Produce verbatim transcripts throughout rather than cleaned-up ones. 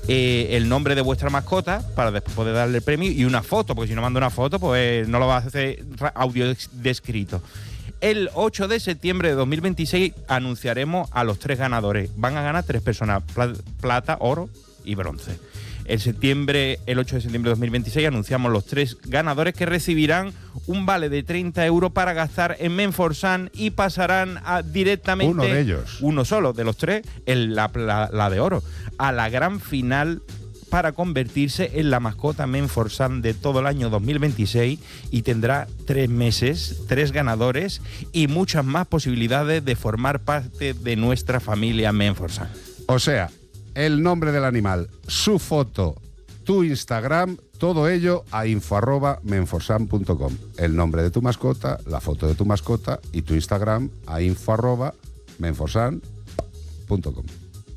eh, el nombre de vuestra mascota para después poder darle el premio y una foto, porque si no manda una foto, pues no lo vas a hacer audio descrito. El ocho de septiembre de dos mil veintiséis anunciaremos a los tres ganadores. Van a ganar tres personas, plata, oro y bronce. El, septiembre, el ocho de septiembre de dos mil veintiséis anunciamos los tres ganadores que recibirán un vale de treinta euros para gastar en Menforsan y pasarán a, directamente... Uno de ellos. Uno solo de los tres, el, la, la, la de oro, a la gran final para convertirse en la mascota Menforsan de todo el año dos mil veintiséis y tendrá tres meses, tres ganadores y muchas más posibilidades de formar parte de nuestra familia Menforsan. O sea, el nombre del animal, su foto, tu Instagram, todo ello a info arroba menforsan punto com. El nombre de tu mascota, la foto de tu mascota y tu Instagram a info arroba menforsan punto com.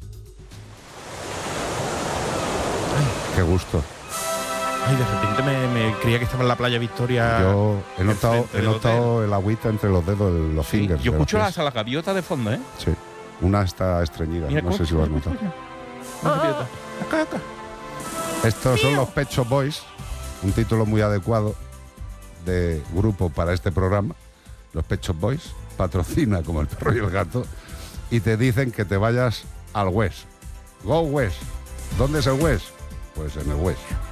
Qué gusto. Ay, de repente me, me creía que estaba en la playa Victoria. Yo he notado, he notado el agüita entre los dedos, los sí, fingers. yo escucho las, a las gaviotas de fondo, ¿eh? Sí, una está estreñida, Mira, no sé si lo has notado. Ah, acá, acá. Estos son los Pet Shop Boys, un título muy adecuado de grupo para este programa. Los Pet Shop Boys patrocina como el perro y el gato y te dicen que te vayas al West. Go West. ¿Dónde es el West? Pues en el West.